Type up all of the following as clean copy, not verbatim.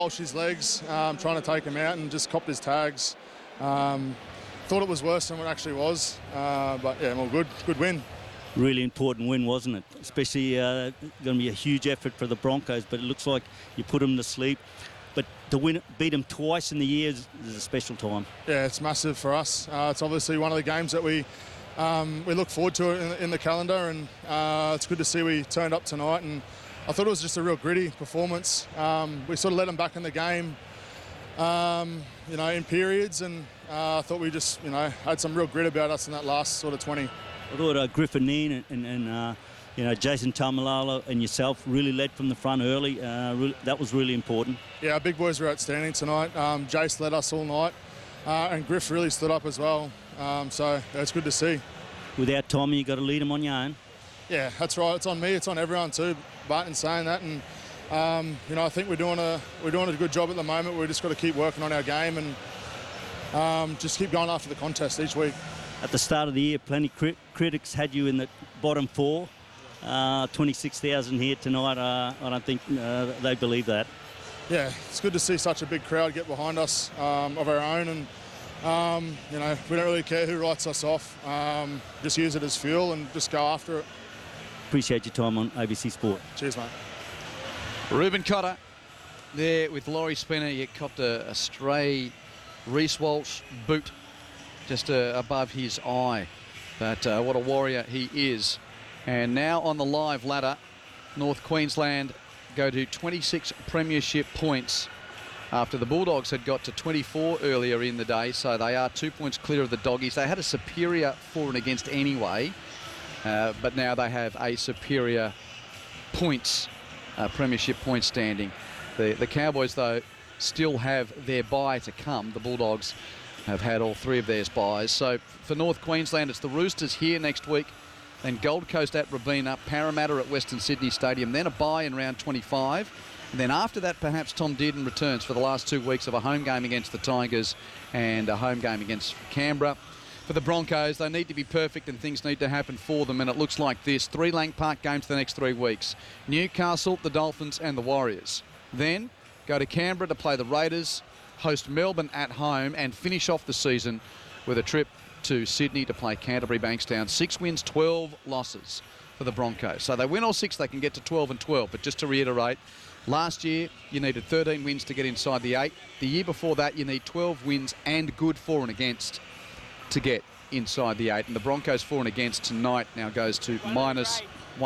Walsh his legs, trying to take him out and just copped his tags. Thought it was worse than what it actually was, but yeah, well, good win. Really important win, wasn't it? Especially going to be a huge effort for the Broncos, but it looks like you put them to sleep. But to beat them twice in the year is a special time. Yeah, it's massive for us. It's obviously one of the games that we look forward to in the calendar, and it's good to see we turned up tonight. And I thought it was just a real gritty performance. We sort of let them back in the game, in periods, and I thought we just, had some real grit about us in that last sort of 20. I thought Griffin Neen and Jason Tamalalo and yourself really led from the front early. That was really important. Yeah, our big boys were outstanding tonight. Jace led us all night, and Griff really stood up as well. So it's good to see. Without Tommy, you got to lead them on your own. Yeah, that's right. It's on me. It's on everyone too. Barton saying that, and I think we're doing a good job at the moment. We've just got to keep working on our game and just keep going after the contest each week. At the start of the year, plenty critics had you in the bottom four. 26,000 here tonight. I don't think they believe that. Yeah, it's good to see such a big crowd get behind us of our own, and we don't really care who writes us off. Just use it as fuel and just go after it. Appreciate your time on ABC Sport. Cheers, mate. Reuben Cotter there with Laurie Spinner. You copped a stray Reece Walsh boot just above his eye. But what a warrior he is. And now on the live ladder, North Queensland go to 26 premiership points after the Bulldogs had got to 24 earlier in the day. So they are 2 points clear of the Doggies. They had a superior for and against anyway. But now they have a superior premiership point standing. The Cowboys, though, still have their bye to come. The Bulldogs have had all three of their byes. So for North Queensland, it's the Roosters here next week, then Gold Coast at Robina, Parramatta at Western Sydney Stadium, then a bye in round 25. And then after that, perhaps Tom Dearden returns for the last 2 weeks of a home game against the Tigers and a home game against Canberra. For the Broncos, they need to be perfect and things need to happen for them, and it looks like this. 3 Lang Park games the next 3 weeks. Newcastle, the Dolphins and the Warriors. Then go to Canberra to play the Raiders, host Melbourne at home and finish off the season with a trip to Sydney to play Canterbury Bankstown. 6 wins, 12 losses for the Broncos. So they win all 6, they can get to 12 and 12. But just to reiterate, last year you needed 13 wins to get inside the 8. The year before that you need 12 wins and good for and against to get inside the 8. And the Broncos for and against tonight now goes to minus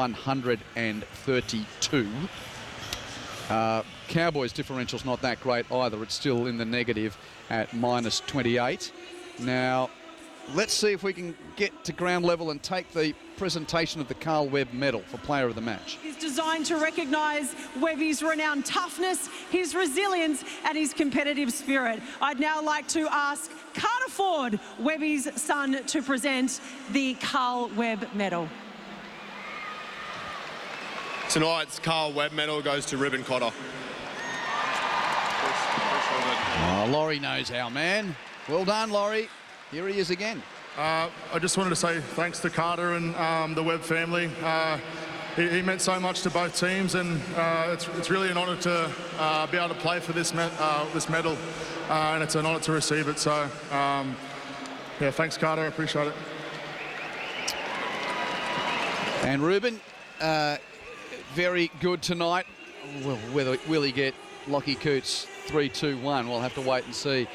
132. Cowboys differential's not that great either. It's still in the negative at minus 28. Now, let's see if we can get to ground level and take the presentation of the Carl Webb medal for player of the match. It's designed to recognise Webby's renowned toughness, his resilience and his competitive spirit. I'd now like to ask Carter Ford, Webby's son, to present the Carl Webb medal. Tonight's Carl Webb medal goes to Reuben Cotter. Oh, Laurie knows our man. Well done, Laurie. Here he is again. I just wanted to say thanks to Carter and the Webb family. He meant so much to both teams, and it's really an honour to be able to play for this medal, and it's an honour to receive it. So, yeah, thanks, Carter. I appreciate it. And Reuben, very good tonight. Well, will he get Lockie Coots 3-2-1? We'll have to wait and see.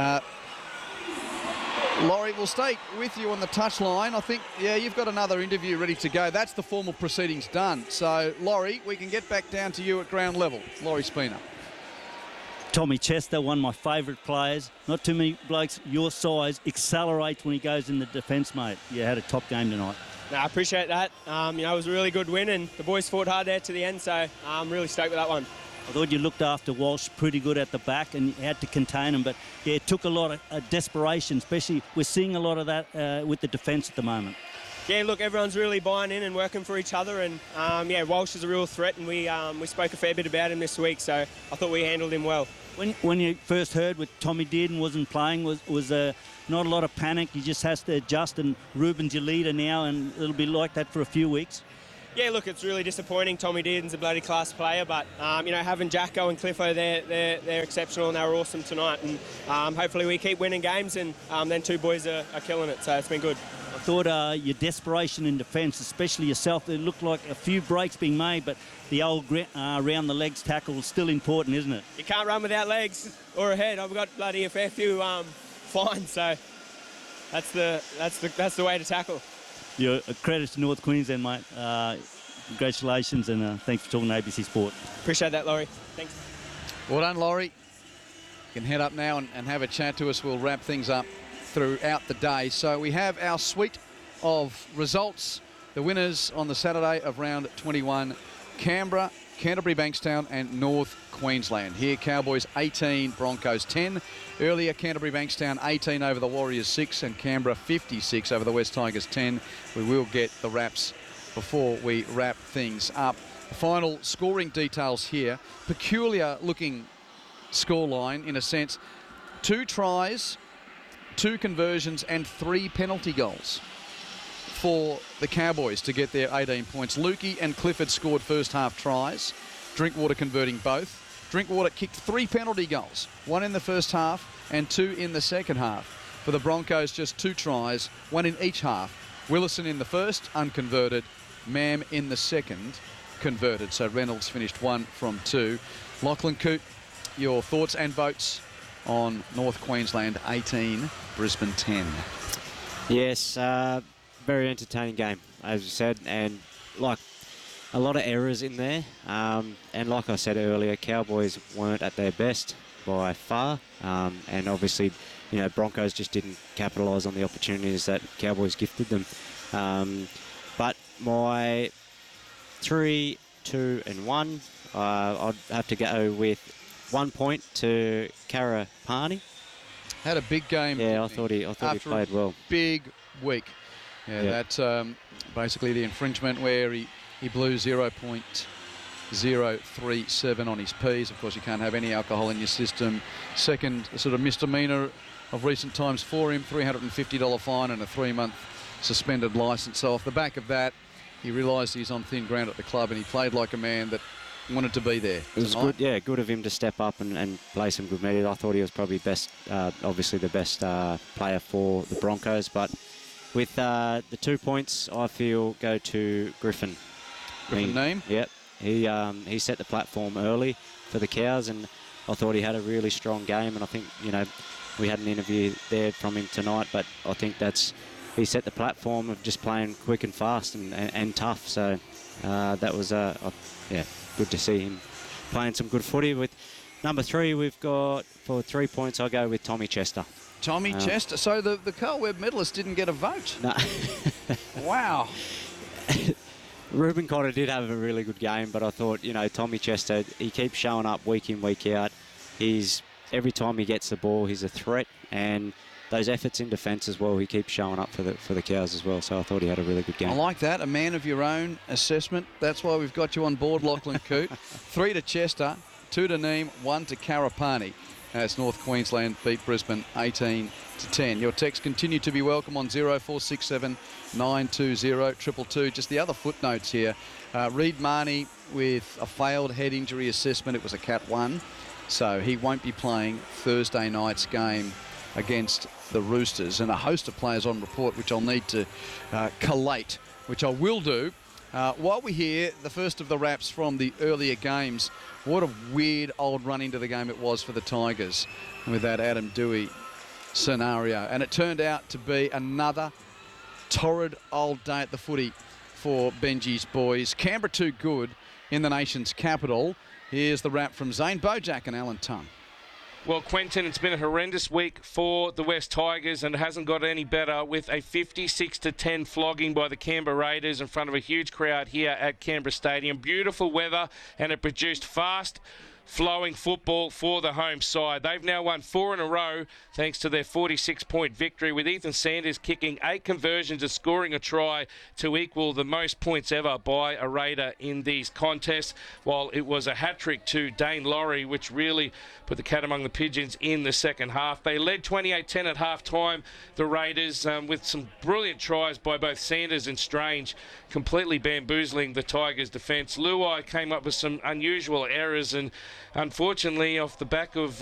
Laurie, we'll stay with you on the touchline. I think, yeah, you've got another interview ready to go. That's the formal proceedings done. So, Laurie, we can get back down to you at ground level. Laurie Spina. Tommy Chester, one of my favourite players. Not too many blokes your size accelerates when he goes in the defence, mate. You had a top game tonight. No, I appreciate that. It was a really good win, and the boys fought hard there to the end, so I'm really stoked with that one. I thought you looked after Walsh pretty good at the back and you had to contain him, but yeah, it took a lot of desperation, especially we're seeing a lot of that with the defence at the moment. Yeah, look, everyone's really buying in and working for each other, and Walsh is a real threat, and we spoke a fair bit about him this week, so I thought we handled him well. When you first heard with Tommy Dearden wasn't playing, was not a lot of panic? He just has to adjust, and Reuben's your leader now, and it'll be like that for a few weeks. Yeah, look, it's really disappointing. Tommy Dearden's a bloody class player, but having Jacko and Cliffo, they're exceptional and they were awesome tonight. And hopefully we keep winning games, and then two boys are killing it. So it's been good. I thought your desperation in defence, especially yourself, it looked like a few breaks being made, but the old round the legs tackle is still important, isn't it? You can't run without legs or a head. I've got bloody a fair few fines, so that's the way to tackle. Your credit to North Queensland, mate. Congratulations, and thanks for talking to ABC Sport. Appreciate that, Laurie. Thanks. Well done, Laurie. You can head up now and have a chat to us. We'll wrap things up throughout the day. So we have our suite of results. The winners on the Saturday of round 21, Canberra, Canterbury Bankstown and North Queensland. Here, Cowboys 18, Broncos 10. Earlier, Canterbury Bankstown 18 over the Warriors 6 and Canberra 56 over the West Tigers 10. We will get the wraps before we wrap things up. The final scoring details here. Peculiar looking scoreline in a sense. 2 tries, 2 conversions and 3 penalty goals for the Cowboys to get their 18 points. Lukey and Clifford scored first half tries, Drinkwater converting both. Drinkwater kicked 3 penalty goals, 1 in the first half and 2 in the second half. For the Broncos, just 2 tries, 1 in each half. Willison in the first, unconverted. Mam in the second, converted. So Reynolds finished 1 from 2. Lachlan Coote, your thoughts and votes on North Queensland 18, Brisbane 10. Yes, very entertaining game, as you said, and like a lot of errors in there. And like I said earlier, Cowboys weren't at their best by far, and obviously, Broncos just didn't capitalise on the opportunities that Cowboys gifted them. But my 3, 2 and 1, I'd have to go with 1 point to Kara Pani. Had a big game. Yeah, I thought he played well. Big week. Yeah, that's basically the infringement where he blew 0.037 on his Ps. Of course, you can't have any alcohol in your system. Second sort of misdemeanour of recent times for him, $350 fine and a 3-month suspended licence. So off the back of that, he realised he's on thin ground at the club and he played like a man that wanted to be there. It was good, yeah, good of him to step up and play some good media. I thought he was probably obviously the best player for the Broncos, but with the 2 points, I feel go to Griffin. Neame? Yep. He set the platform early for the Cows, and I thought he had a really strong game. And I think, we had an interview there from him tonight, but I think he set the platform of just playing quick and fast and tough. So that was, good to see him playing some good footy. With number 3, we've got, for 3 points, I'll go with Tommy Chester. Tommy Chester. So the Carl Webb medalist didn't get a vote. No. Wow. Ruben Cotter did have a really good game, but I thought, Tommy Chester, he keeps showing up week in, week out. Every time he gets the ball, he's a threat, and those efforts in defence as well, he keeps showing up for the Cows as well. So I thought he had a really good game. I like that, a man of your own assessment. That's why we've got you on board, Lachlan Coote. 3 to Chester, 2 to Neame, 1 to Karapani. As North Queensland beat Brisbane 18 to 10. Your texts continue to be welcome on 0467 920 222. Just the other footnotes here. Reid Marnie with a failed head injury assessment. It was a Cat 1. So he won't be playing Thursday night's game against the Roosters. And a host of players on report, which I'll need to collate, which I will do. While we hear the first of the wraps from the earlier games, what a weird old run into the game it was for the Tigers with that Adam Doueihi scenario. And it turned out to be another torrid old day at the footy for Benji's boys. Canberra too good in the nation's capital. Here's the wrap from Zane Bojack and Alan Tunn. Well, Quentin, it's been a horrendous week for the West Tigers, and it hasn't got any better with a 56-10 flogging by the Canberra Raiders in front of a huge crowd here at Canberra Stadium. Beautiful weather, and it produced fast, flowing football for the home side. They've now won 4 in a row thanks to their 46-point victory, with Ethan Sanders kicking 8 conversions and scoring a try to equal the most points ever by a Raider in these contests, while it was a hat-trick to Dane Laurie, which really put the cat among the pigeons in the second half. They led 28-10 at half-time, the Raiders, with some brilliant tries by both Sanders and Strange, completely bamboozling the Tigers' defence. Luai came up with some unusual errors, and unfortunately, off the back of